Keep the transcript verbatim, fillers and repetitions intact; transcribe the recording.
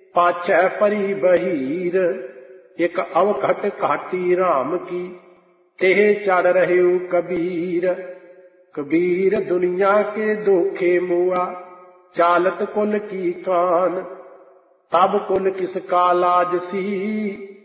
पाछै परी बहीर, एक अवघट घाटी राम की, तेह चढ़ रहे कबीर। कबीर दुनिया के दोखे मुआ, चालत कुल की कान, तब कुल किसका लाज सी,